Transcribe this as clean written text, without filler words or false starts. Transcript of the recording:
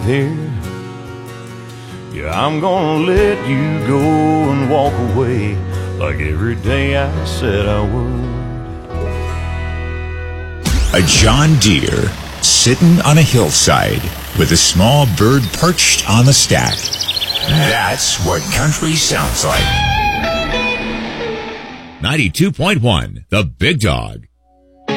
here. Yeah, I'm gonna let you go and walk away like every day I said I would. A John Deere sitting on a hillside with a small bird perched on the stack. That's what country sounds like. 92.1, The Big Dog.